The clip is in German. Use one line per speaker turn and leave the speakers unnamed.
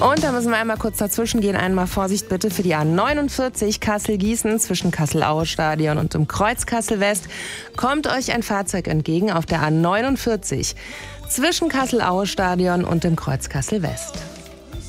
Und da müssen wir einmal kurz dazwischen gehen. Einmal Vorsicht bitte für die A49 Kassel-Gießen zwischen Kassel-Aue-Stadion und dem Kreuz Kassel-West. Kommt euch ein Fahrzeug entgegen auf der A49 zwischen Kassel-Aue-Stadion und dem Kreuz Kassel-West.